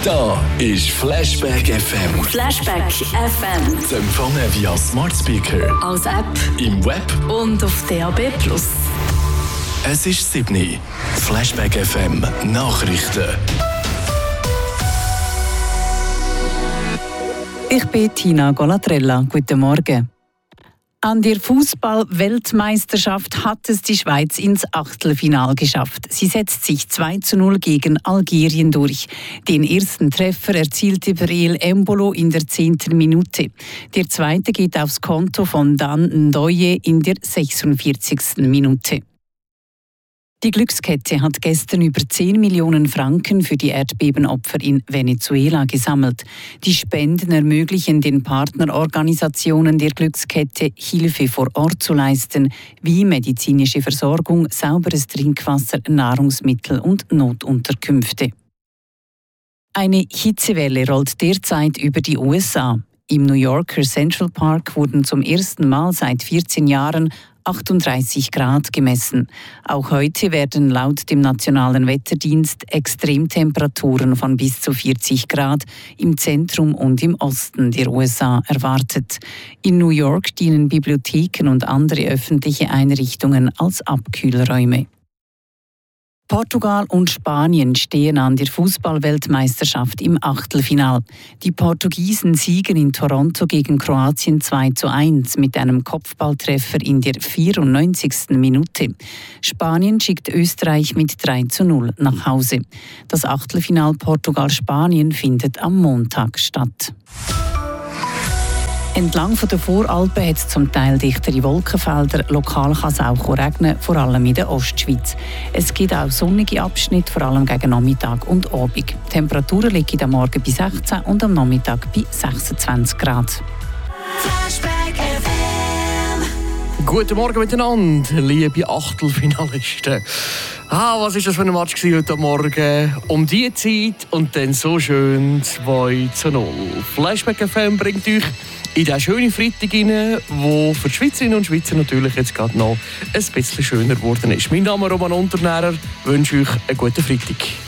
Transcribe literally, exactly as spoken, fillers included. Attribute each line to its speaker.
Speaker 1: Da ist Flashback F M.
Speaker 2: Flashback F M.
Speaker 1: Zu empfangen via Smart Speaker,
Speaker 2: als App
Speaker 1: im Web
Speaker 2: und auf D A B plus.
Speaker 1: Es ist sieben. Flashback F M Nachrichten.
Speaker 3: Ich bin Tina Golatrella. Guten Morgen. An der Fußball-Weltmeisterschaft hat es die Schweiz ins Achtelfinale geschafft. Sie setzt sich zwei zu null gegen Algerien durch. Den ersten Treffer erzielte Breel Embolo in der zehnten Minute. Der zweite geht aufs Konto von Dan Ndoye in der sechsundvierzigsten Minute. Die Glückskette hat gestern über zehn Millionen Franken für die Erdbebenopfer in Venezuela gesammelt. Die Spenden ermöglichen den Partnerorganisationen der Glückskette, Hilfe vor Ort zu leisten, wie medizinische Versorgung, sauberes Trinkwasser, Nahrungsmittel und Notunterkünfte. Eine Hitzewelle rollt derzeit über die U S A. Im New Yorker Central Park wurden zum ersten Mal seit vierzehn Jahren achtunddreißig Grad gemessen. Auch heute werden laut dem Nationalen Wetterdienst Extremtemperaturen von bis zu vierzig Grad im Zentrum und im Osten der U S A erwartet. In New York dienen Bibliotheken und andere öffentliche Einrichtungen als Abkühlräume. Portugal und Spanien stehen an der Fußball-Weltmeisterschaft im Achtelfinal. Die Portugiesen siegen in Toronto gegen Kroatien zwei zu eins mit einem Kopfballtreffer in der vierundneunzigsten Minute. Spanien schickt Österreich mit drei zu null nach Hause. Das Achtelfinal Portugal-Spanien findet am Montag statt. Entlang von der Voralpen hat es zum Teil dichtere Wolkenfelder. Lokal kann es auch regnen, vor allem in der Ostschweiz. Es gibt auch sonnige Abschnitte, vor allem gegen Nachmittag und Abend. Die Temperaturen liegen am Morgen bei sechzehn und am Nachmittag bei sechsundzwanzig Grad.
Speaker 4: Guten Morgen miteinander, liebe Achtelfinalisten. Ah, was war das für ein Match heute Morgen? Um diese Zeit und dann so schön zwei zu null. Flashback F M bringt euch in diesen schönen Freitag rein, der für die Schweizerinnen und Schweizer natürlich jetzt gerade noch ein bisschen schöner geworden ist. Mein Name ist Roman Unternährer, wünsche euch einen guten Freitag.